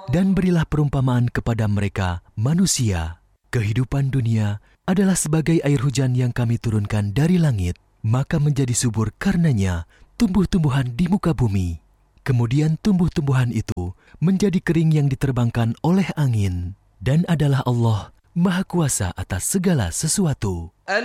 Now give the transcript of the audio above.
Dan berilah perumpamaan kepada mereka, manusia. Kehidupan dunia adalah sebagai air hujan yang kami turunkan dari langit, maka menjadi subur karenanya tumbuh-tumbuhan di muka bumi. Kemudian tumbuh-tumbuhan itu menjadi kering yang diterbangkan oleh angin. Dan adalah Allah Maha Kuasa atas segala sesuatu.